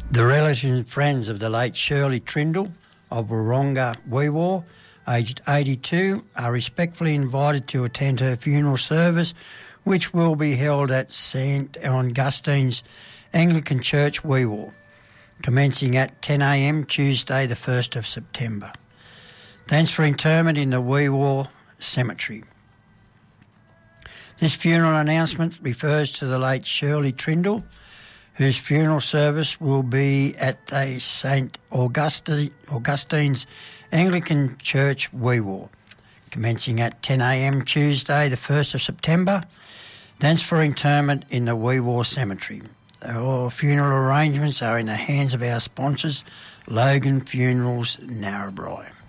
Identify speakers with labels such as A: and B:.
A: The relatives and friends of the late Shirley Trindle of Wahronga Weewaw, aged 82, are respectfully invited to attend her funeral service, which will be held at St Augustine's Anglican Church, Weewaw, commencing at 10 a.m. Tuesday the 1st of September. Thanks for interment in the Weewaw Cemetery. This funeral announcement refers to the late Shirley Trindle, whose funeral service will be at the St Augustine's Anglican Church, Weewaw, commencing at 10 a.m. Tuesday the 1st of September. Thence for interment in the Weewaw Cemetery. All funeral arrangements are in the hands of our sponsors, Logan Funerals, Narrabri.